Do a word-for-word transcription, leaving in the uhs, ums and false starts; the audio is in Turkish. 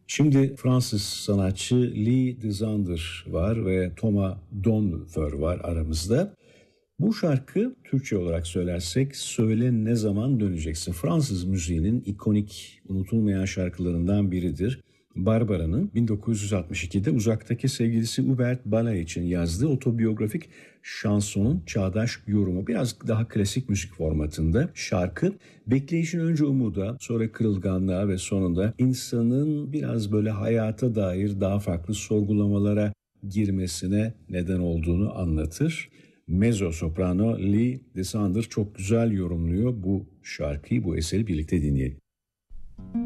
Şimdi Fransız sanatçı Lee Dessander var ve Thomas Donfer var aramızda. Bu şarkı Türkçe olarak söylersek Söyle Ne Zaman Döneceksin. Fransız müziğinin ikonik, unutulmayan şarkılarından biridir. Barbara'nın bin dokuz yüz altmış ikide uzaktaki sevgilisi Hubert Bala için yazdığı otobiyografik şansonun çağdaş yorumu. Biraz daha klasik müzik formatında şarkı. Bekleyişin önce umuda, sonra kırılganlığa ve sonunda insanın biraz böyle hayata dair daha farklı sorgulamalara girmesine neden olduğunu anlatır. Mezzo soprano Lee Dessander çok güzel yorumluyor bu şarkıyı, bu eseri birlikte dinleyelim.